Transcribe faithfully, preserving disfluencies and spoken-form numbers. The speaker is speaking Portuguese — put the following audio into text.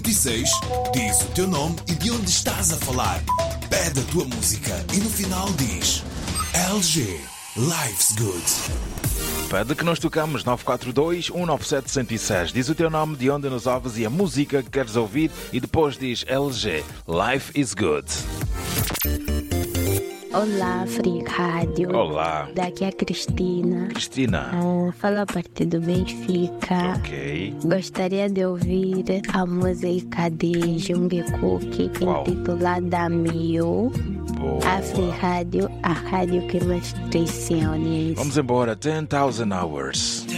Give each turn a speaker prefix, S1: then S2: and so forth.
S1: e seis, diz o teu nome e de onde estás a falar. Pede a tua música e no final diz L G, Life's Good.
S2: Pede que nós tocamos nove quatro dois, um nove sete, um zero seis. Diz o teu nome, de onde nos ouves e a música que queres ouvir e depois diz L G, Life is Good.
S3: Olá, África Rádio.
S2: Olá.
S3: Daqui é a Cristina.
S2: Cristina.
S3: Ah, fala a partir do Benfica.
S2: Ok.
S3: Gostaria de ouvir a música de Jungkook,
S2: Uau.
S3: intitulada Mio.
S2: Boa.
S3: África Rádio, a rádio que mais cresceu nisso.
S2: Vamos embora, ten thousand hours.